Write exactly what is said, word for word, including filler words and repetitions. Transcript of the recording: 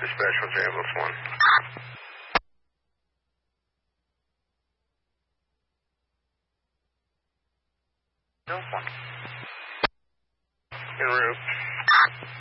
Dispatch, what's ambulance one? Ambulance one. En route.